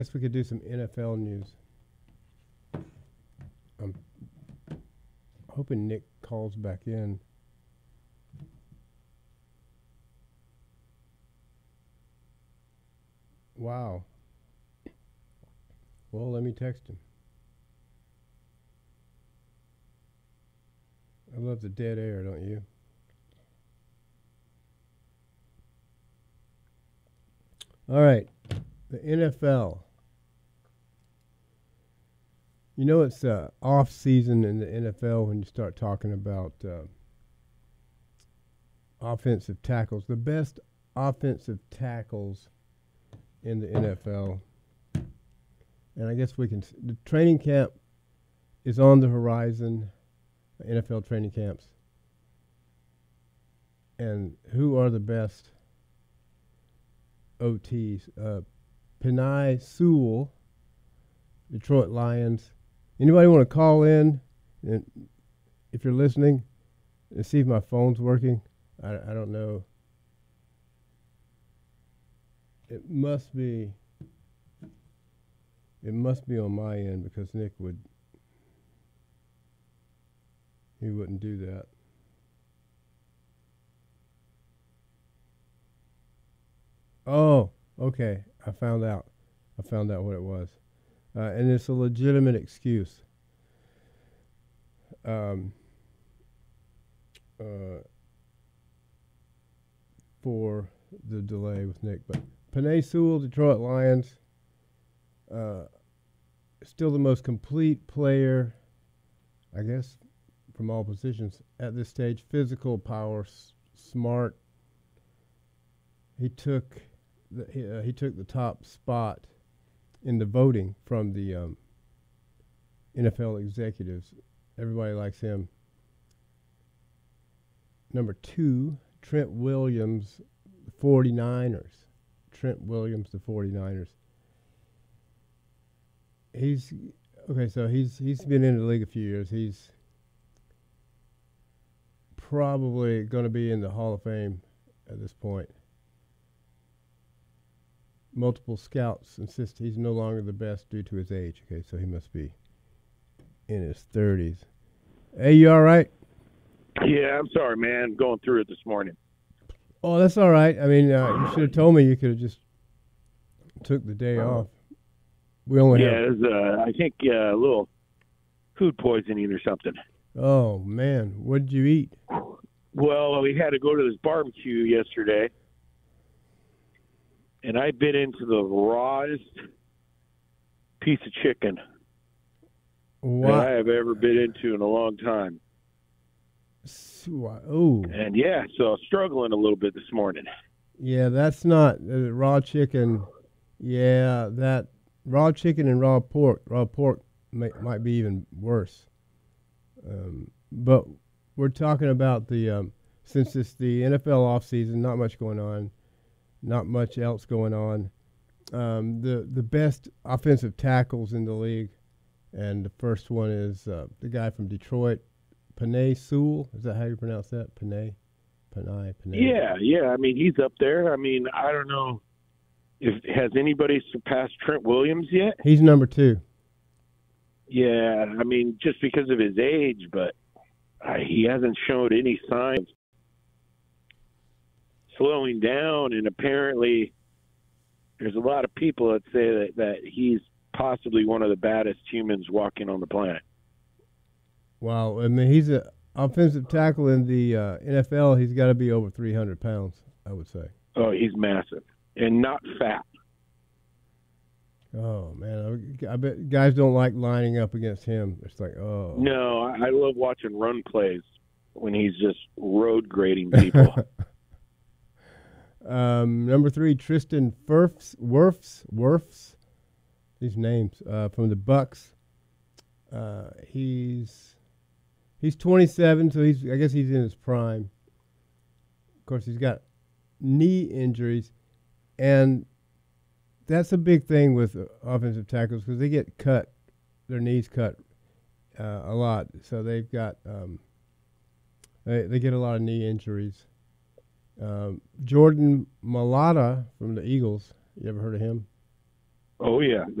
Guess we could do some NFL news. I'm hoping Nick calls back in. Wow. Well, let me text him. I love the dead air, don't you? All right. The NFL. You know it's off season in the NFL when you start talking about offensive tackles. The best offensive tackles in the NFL. And I guess the training camp is on the horizon, NFL training camps. And who are the best OTs? Penei Sewell, Detroit Lions. Anybody want to call in? And if you're listening, and see if my phone's working. I don't know. It must be on my end because Nick wouldn't do that. Oh, okay. I found out what it was. And it's a legitimate excuse. For the delay with Nick. But Penei Sewell, Detroit Lions, still the most complete player, I guess, from all positions at this stage. Physical power, smart. He took the top spot in the voting from the NFL executives. Everybody likes him. Number 2, Trent Williams, the 49ers. Trent Williams, the 49ers. He's been in the league a few years. He's probably going to be in the Hall of Fame at this point. Multiple scouts insist he's no longer the best due to his age. Okay, so he must be in his 30s. Hey, you all right? Yeah, I'm sorry, man. Going through it this morning. Oh, that's all right. I mean, you should have told me. You could have just took the day off. We only have. It was, I think a little food poisoning or something. Oh, man. What did you eat? Well, we had to go to this barbecue yesterday, and I bit into the rawest piece of chicken that I have ever bit into in a long time. Oh. And, so struggling a little bit this morning. Yeah, that's not raw chicken. Yeah, that raw chicken and raw pork. Raw pork might be even worse. But we're talking about since it's the NFL offseason, not much going on, not much else going on. The best offensive tackles in the league, and the first one is the guy from Detroit, Penei Sewell. Is that how you pronounce that? Penei. Yeah. I mean, he's up there. I mean, I don't know has anybody surpassed Trent Williams yet? He's number 2. Yeah, I mean, just because of his age, but he hasn't showed any signs slowing down, and apparently there's a lot of people that say that he's possibly one of the baddest humans walking on the planet. Wow, I mean, he's an offensive tackle in the NFL. He's got to be over 300 pounds, I would say. Oh, he's massive and not fat. Oh, man, I bet guys don't like lining up against him. It's like, oh. No, I love watching run plays when he's just road grading people. Number 3, Tristan Wirfs. These names from the Bucks. He's 27, so I guess he's in his prime. Of course, he's got knee injuries, and that's a big thing with offensive tackles because they get cut, their knees cut a lot. So they've got they get a lot of knee injuries. Jordan Mailata from the Eagles. You ever heard of him? Oh yeah,